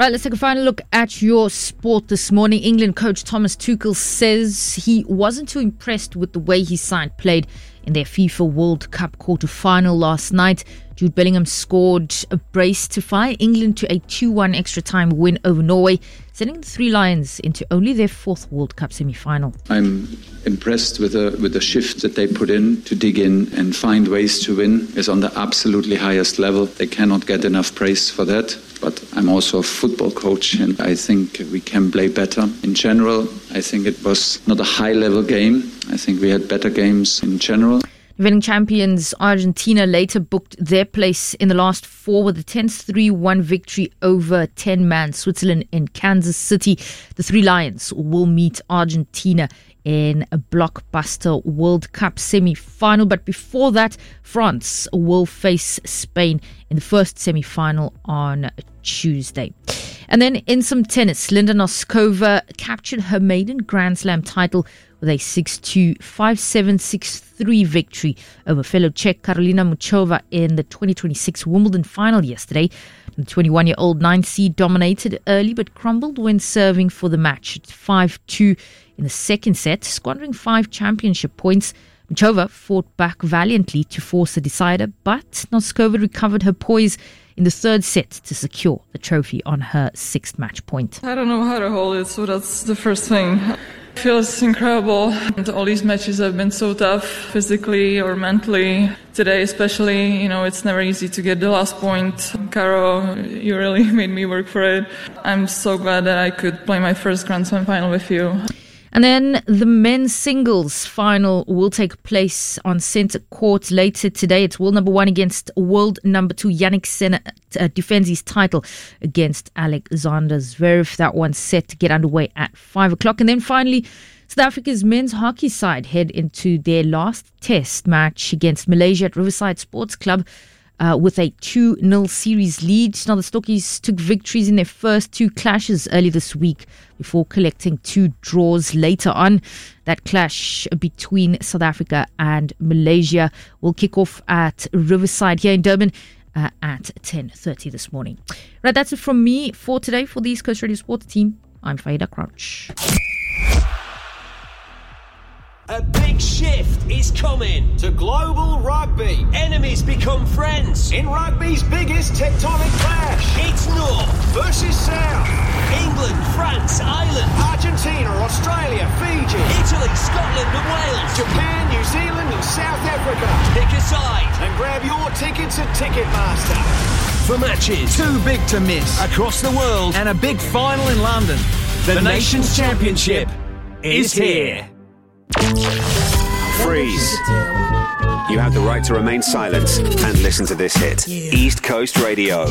Right, let's take a final look at your sport this morning. England coach Thomas Tuchel says he wasn't too impressed with the way his side played in their FIFA World Cup quarter-final last night. Jude Bellingham scored a brace to fire England to a 2-1 extra-time win over Norway, sending the Three Lions into only their fourth World Cup semi-final. I'm impressed with the shift that they put in to dig in and find ways to win is on the absolutely highest level. They cannot get enough praise for that. But I'm also a football coach and I think we can play better. In general, I think it was not a high-level game. I think we had better games in general. Defending champions Argentina later booked their place in the last four with a tense 3-1 victory over 10-man Switzerland in Kansas City. The Three Lions will meet Argentina in a blockbuster World Cup semi-final. But before that, France will face Spain in the first semi-final on Tuesday. And then in some tennis, Linda Noskova captured her maiden Grand Slam title with a 6-2, 5-7, 6-3 victory over fellow Czech Karolina Muchova in the 2026 Wimbledon final yesterday. The 21-year-old 9th seed dominated early but crumbled when serving for the match at 5-2 in the second set, squandering 5 championship points. Muchova fought back valiantly to force a decider, but Noskova recovered her poise in the third set to secure the trophy on her 6th match point. I don't know how to hold it, so that's the first thing. It feels incredible. All these matches have been so tough, physically or mentally. Today especially, it's never easy to get the last point. Caro, you really made me work for it. I'm so glad that I could play my first Grand Slam final with you. And then the men's singles final will take place on centre court later today. It's world number 1 against world number 2. Yannick Sinner defends his title against Alexander Zverev. That one's set to get underway at 5 o'clock. And then finally, South Africa's men's hockey side head into their last test match against Malaysia at Riverside Sports Club with a 2-0 series lead. Now, the Stockies took victories in their first 2 clashes early this week before collecting 2 draws later on. That clash between South Africa and Malaysia will kick off at Riverside here in Durban at 10:30 this morning. Right, that's it from me for today. For the East Coast Radio Sports team, I'm Faida Crouch. A big shift is coming to global rugby. Enemies become friends in rugby's biggest tectonic clash. It's North versus South. England, France, Ireland, Argentina, Australia, Fiji, Italy, Scotland and Wales, Japan, New Zealand and South Africa. Pick a side and grab your tickets at Ticketmaster. For matches too big to miss across the world and a big final in London, the Nations Championship is here. Freeze. You have the right to remain silent and listen to this hit. East Coast Radio.